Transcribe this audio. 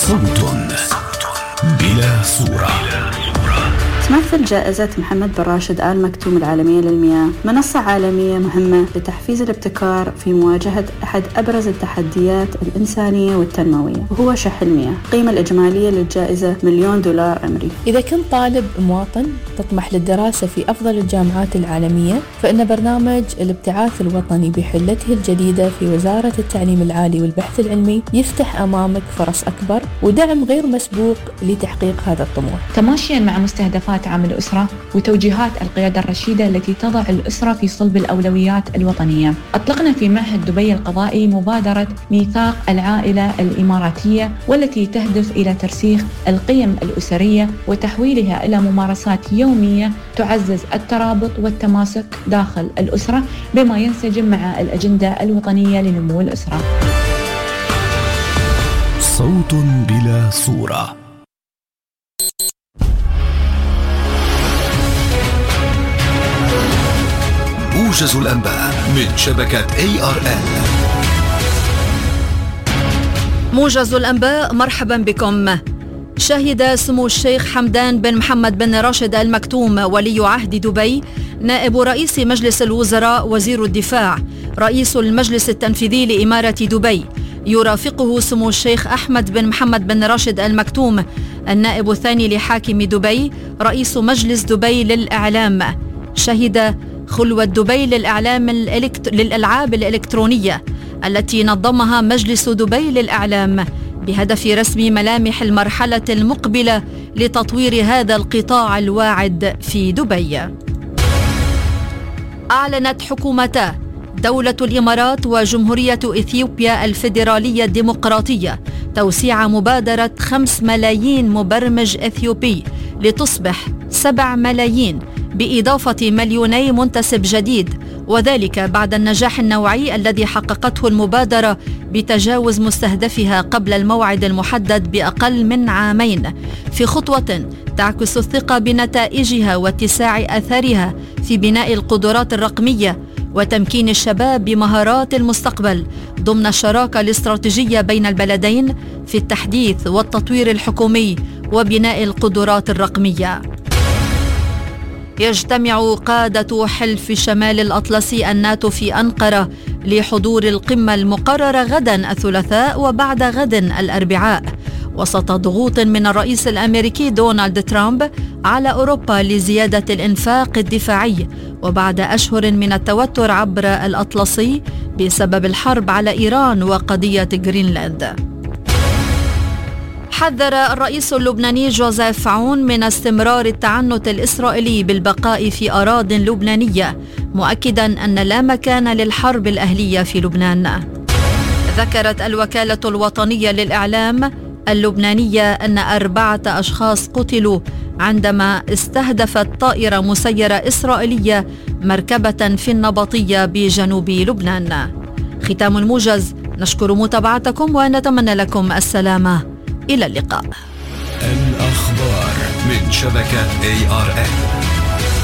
صوت بلا صورة. تمثل جائزة محمد بن راشد آل مكتوم العالمية للمياه منصة عالمية مهمة لتحفيز الابتكار في مواجهة أحد أبرز التحديات الإنسانية والتنموية، وهو شح المياه. القيمة الإجمالية للجائزة $1,000,000 أمريكي. إذا كنت طالب مواطن تطمح للدراسة في أفضل الجامعات العالمية، فإن برنامج الابتعاث الوطني بحلته الجديدة في وزارة التعليم العالي والبحث العلمي يفتح أمامك فرص أكبر ودعم غير مسبوق لتحقيق هذا الطموح، تماشيا مع مستهدفات عام الأسرة وتوجيهات القيادة الرشيدة التي تضع الأسرة في صلب الأولويات الوطنية. أطلقنا في معهد دبي القضائي مبادرة ميثاق العائلة الإماراتية، والتي تهدف إلى ترسيخ القيم الأسرية وتحويلها إلى ممارسات يومية تعزز الترابط والتماسك داخل الأسرة، بما ينسجم مع الأجندة الوطنية لنمو الأسرة. صوت بلا صورة. موجز الأنباء من شبكة ARN. موجز الأنباء، مرحبا بكم. شهد سمو الشيخ حمدان بن محمد بن راشد آل مكتوم ولي عهد دبي، نائب رئيس مجلس الوزراء، وزير الدفاع، رئيس المجلس التنفيذي لإمارة دبي. يرافقه سمو الشيخ أحمد بن محمد بن راشد آل مكتوم، النائب الثاني لحاكم دبي، رئيس مجلس دبي للإعلام. شهد خلوة دبي للألعاب الإلكترونية التي نظمها مجلس دبي للإعلام بهدف رسم ملامح المرحلة المقبلة لتطوير هذا القطاع الواعد في دبي. أعلنت حكومتا دولة الإمارات وجمهورية إثيوبيا الفيدرالية الديمقراطية توسيع مبادرة 5 ملايين مبرمج إثيوبي لتصبح 7 ملايين، بإضافة 2,000,000 منتسب جديد، وذلك بعد النجاح النوعي الذي حققته المبادرة بتجاوز مستهدفها قبل الموعد المحدد بأقل من عامين، في خطوة تعكس الثقة بنتائجها واتساع أثرها في بناء القدرات الرقمية وتمكين الشباب بمهارات المستقبل ضمن الشراكة الاستراتيجية بين البلدين في التحديث والتطوير الحكومي وبناء القدرات الرقمية. يجتمع قادة حلف شمال الأطلسي الناتو في أنقرة لحضور القمة المقررة غدا الثلاثاء وبعد غد الأربعاء، وسط ضغوط من الرئيس الأمريكي دونالد ترامب على أوروبا لزيادة الإنفاق الدفاعي، وبعد أشهر من التوتر عبر الأطلسي بسبب الحرب على إيران وقضية غرينلاند. حذر الرئيس اللبناني جوزيف عون من استمرار التعنت الإسرائيلي بالبقاء في أراضٍ لبنانية، مؤكداً أن لا مكان للحرب الأهلية في لبنان. ذكرت الوكالة الوطنية للإعلام اللبنانية أن 4 أشخاص قتلوا عندما استهدفت طائرة مسيرة إسرائيلية مركبة في النبطية بجنوب لبنان. ختام الموجز، نشكر متابعتكم ونتمنى لكم السلامة. إلى اللقاء. الأخبار من شبكة ARN.